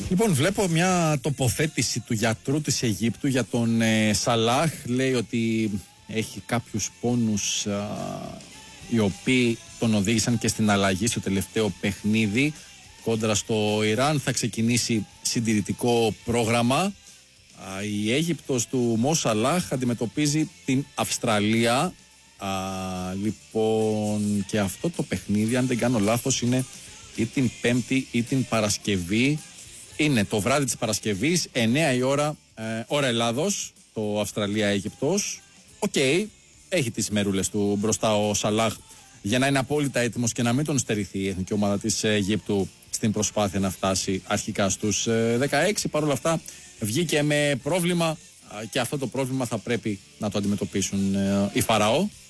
Λοιπόν, βλέπω μια τοποθέτηση του γιατρού της Αιγύπτου για τον Σαλάχ. Λέει ότι έχει κάποιους πόνους οι οποίοι τον οδήγησαν και στην αλλαγή στο τελευταίο παιχνίδι κόντρα στο Ιράν. Θα ξεκινήσει συντηρητικό πρόγραμμα. Η Αίγυπτος του Μο Σαλάχ αντιμετωπίζει την Αυστραλία. Λοιπόν, και αυτό το παιχνίδι, αν δεν κάνω λάθος, είναι ή την Πέμπτη ή την Παρασκευή. Είναι το βράδυ της Παρασκευής, 9 η ώρα, ώρα Ελλάδος, το Αυστραλία-Αίγυπτος. Οκ, έχει τις μερούλες του μπροστά ο Σαλάχ για να είναι απόλυτα έτοιμος και να μην τον στερηθεί η εθνική ομάδα της Αιγύπτου στην προσπάθεια να φτάσει αρχικά στους 16. Παρ' όλα αυτά βγήκε με πρόβλημα και αυτό το πρόβλημα θα πρέπει να το αντιμετωπίσουν οι Φαραώ.